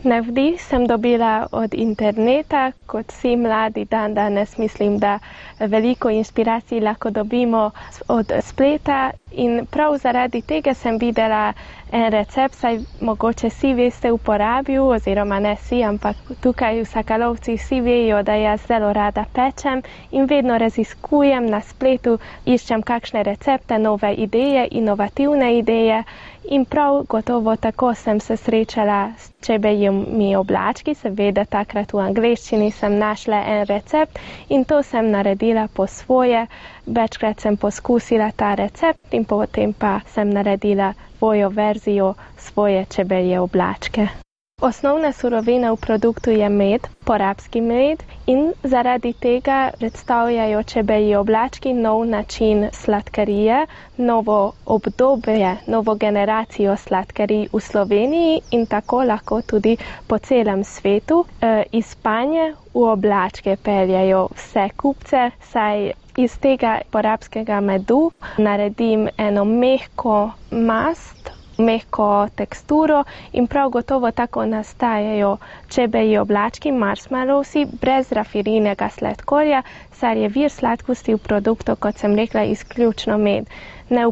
Navdih sem dobila od interneta, kot vsi mladi danes mislim, da veliko inspiracij lahko dobimo od spleta in prav zaradi tega sem videla en recept, saj mogoče vsi veste uporabil, oziroma ne vsi, ampak tukaj v Sakalovcih vsi vejo, da jaz zelo rada pečem in vedno raziskujem na spletu, iščem kakšne recepte, nove ideje, inovativne ideje. In prav gotovo tako sem se srečala s čebeljimi oblački, seveda takrat v angleščini sem našla en recept in to sem naredila po svoje. Večkrat sem poskusila ta recept in potem pa sem naredila svojo verzijo svoje čebelje oblačke. Osnovna surovina v produktu je med, porabski med, in zaradi tega predstavljajo čebelji oblački nov način sladkarije, novo obdobje, novo generacijo sladkarij v Sloveniji in tako lahko tudi po celem svetu. Iz Spanje v oblačke peljejo vse kupce, saj iz tega porabskega medu naredim eno mehko mast, mehko teksturo in prav gotovo tako nastajajo čebelji oblački, marshmallowsi, brez rafiniranego sladkorja, saj je vir sladkosti v produktu, kot sem rekla, izključno med. Ne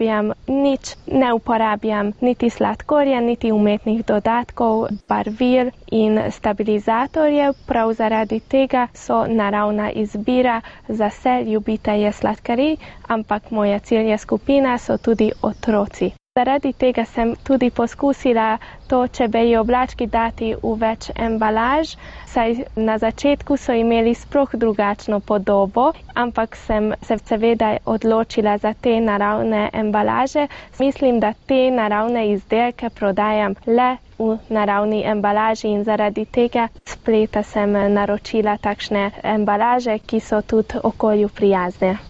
uporabljam niti sladkorja, niti umetnih dodatkov, barvil in stabilizatorjev. Prav zaradi tega so naravna izbira za vse ljubitelje sladkarij, ampak moja ciljna skupina so tudi otroci. Zaradi tega sem tudi poskusila to čebelji oblački dati v več embalaž, saj na začetku so imeli sploh drugačno podobo, ampak sem se seveda odločila za te naravne embalaže. Mislim, da te naravne izdelke prodajam le v naravni embalaži in zaradi tega spleta sem naročila takšne embalaže, ki so tudi okolju prijazne.